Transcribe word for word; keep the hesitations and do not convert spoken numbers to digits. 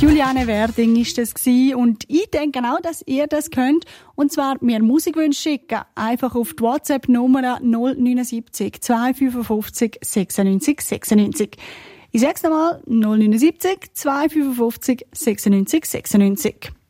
Juliane Werding ist das gewesen. Und ich denke auch, dass ihr das könnt. Und zwar mir Musikwünsche schicken. Einfach auf die WhatsApp-Nummer null neun sieben zwei fünf fünf sechsundneunzig sechsundneunzig. Ich sag's nochmal, null neun sieben zwei fünf fünf sechsundneunzig sechsundneunzig.